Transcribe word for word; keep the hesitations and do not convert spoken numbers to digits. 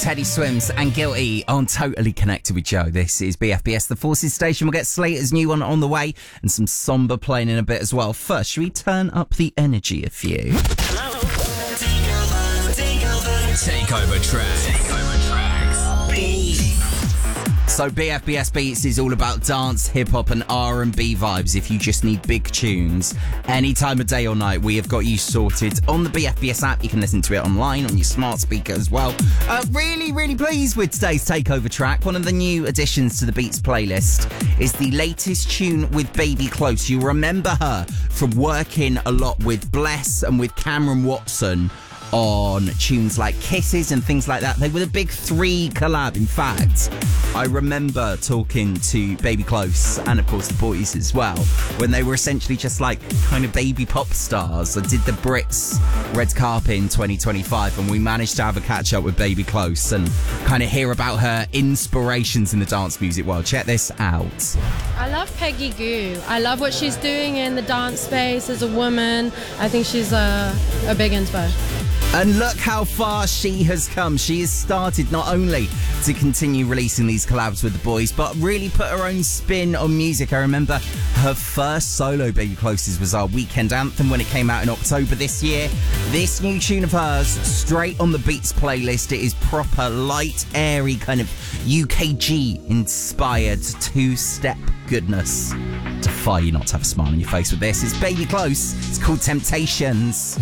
Teddy Swims and Guilty on Totally Connected with Joe. This is B F B S, the Forces Station. We'll get Slater's new one on the way and some Somber playing in a bit as well. First, should we turn up the energy a few? Hello. Takeover tracks. Takeover tracks. Beats. So B F B S Beats is all about dance, hip-hop and R and B vibes. If you just need big tunes, any time of day or night, we have got you sorted on the B F B S app. You can listen to it online on your smart speaker as well. Uh, really, really pleased with today's Takeover track. One of the new additions to the Beats playlist is the latest tune with Baby Close. You remember her from working a lot with Bless and with Cameron Watson on tunes like Kisses and things like that. They were the big three collab. In fact, I remember talking to Baby Close and of course the boys as well when they were essentially just like kind of baby pop stars. I did the Brits red carpet in twenty twenty-five and we managed to have a catch up with Baby Close and kind of hear about her inspirations in the dance music world. Check this out. I love Peggy Gou. I love what she's doing in the dance space as a woman. I think she's a, a big inspo. And look how far she has come. She has started not only to continue releasing these collabs with the boys, but really put her own spin on music. I remember her first solo Baby Closes was our weekend anthem when it came out in October this year. This new tune of hers, straight on the Beats playlist. It is proper light, airy, kind of U K G-inspired two-step goodness. Defy you not to have a smile on your face with this. It's Baby Close. It's called Temptations.